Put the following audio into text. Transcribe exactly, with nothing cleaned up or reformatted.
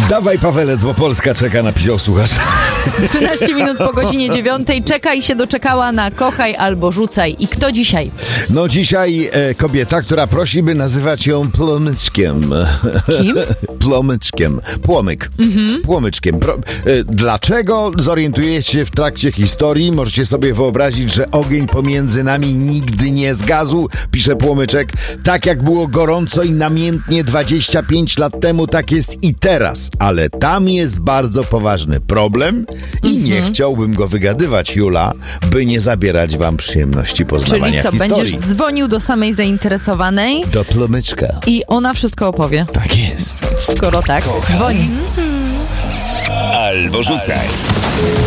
Dawaj, Pawelec, bo Polska czeka, napisał słuchacz. trzynaście minut po godzinie dziewiątej. Czekaj się doczekała na kochaj albo rzucaj. I kto dzisiaj? No dzisiaj e, kobieta, która prosi, by nazywać ją Plomyczkiem. Kim? Plomyczkiem. Płomyk. Mhm. Płomyczkiem. Pro, e, dlaczego? Zorientujecie się w trakcie historii. Możecie sobie wyobrazić, że ogień pomiędzy nami nigdy nie zgasł, pisze Płomyczek. Tak jak było gorąco i namiętnie dwadzieścia pięć lat temu, tak jest i teraz. Ale tam jest bardzo poważny problem i nie mhm. chciałbym go wygadywać, Jula, by nie zabierać wam przyjemności poznawania Czyli co, historii. będziesz dzwonił do samej zainteresowanej? Do Plomyczka. I ona wszystko opowie. Tak jest. Skoro tak, dzwoni. Albo rzucaj.